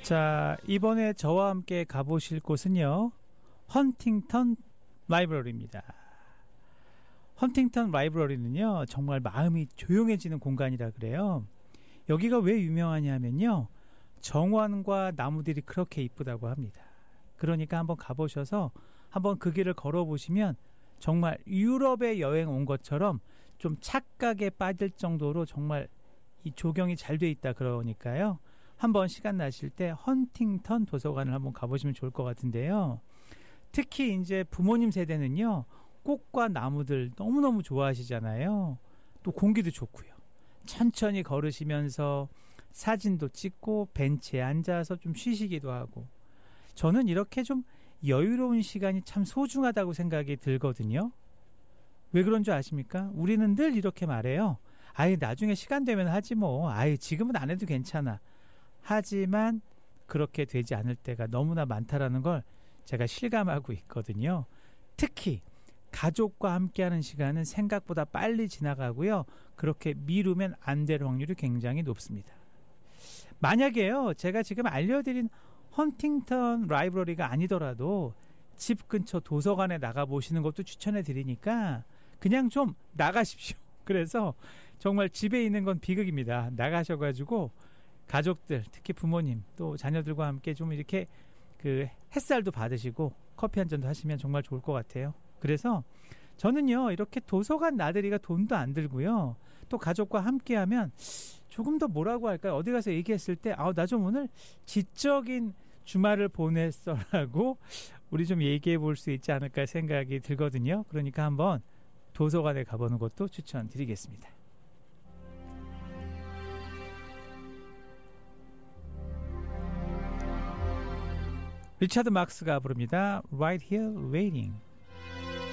자, 이번에 저와 함께 가보실 곳은요, 헌팅턴 라이브러리입니다. 헌팅턴 라이브러리는요, 정말 마음이 조용해지는 공간이라 그래요. 여기가 왜 유명하냐면요, 정원과 나무들이 그렇게 이쁘다고 합니다. 그러니까 한번 가보셔서 한번 그 길을 걸어보시면 정말 유럽에 여행 온 것처럼 좀 착각에 빠질 정도로 정말 이 조경이 잘 돼 있다 그러니까요. 한번 시간 나실 때 헌팅턴 도서관을 한번 가보시면 좋을 것 같은데요. 특히 이제 부모님 세대는요, 꽃과 나무들 너무너무 좋아하시잖아요. 또 공기도 좋고요. 천천히 걸으시면서 사진도 찍고 벤치에 앉아서 좀 쉬시기도 하고, 저는 이렇게 좀 여유로운 시간이 참 소중하다고 생각이 들거든요. 왜 그런 줄 아십니까? 우리는 늘 이렇게 말해요. 아이, 나중에 시간 되면 하지 뭐. 아이, 지금은 안 해도 괜찮아. 하지만 그렇게 되지 않을 때가 너무나 많다라는 걸 제가 실감하고 있거든요. 특히 가족과 함께하는 시간은 생각보다 빨리 지나가고요. 그렇게 미루면 안 될 확률이 굉장히 높습니다. 만약에요, 제가 지금 알려드린 헌팅턴 라이브러리가 아니더라도 집 근처 도서관에 나가보시는 것도 추천해 드리니까 그냥 좀 나가십시오. 그래서 정말 집에 있는 건 비극입니다. 나가셔가지고 가족들, 특히 부모님 또 자녀들과 함께 좀 이렇게 그 햇살도 받으시고 커피 한 잔도 하시면 정말 좋을 것 같아요. 그래서 저는요, 이렇게 도서관 나들이가 돈도 안 들고요, 또 가족과 함께하면 조금 더 뭐라고 할까요? 어디 가서 얘기했을 때 나 좀 오늘 지적인 주말을 보냈어라고 우리 좀 얘기해 볼 수 있지 않을까 생각이 들거든요. 그러니까 한번 도서관에 가보는 것도 추천드리겠습니다. 리차드 막스가 부릅니다. Right Here Waiting.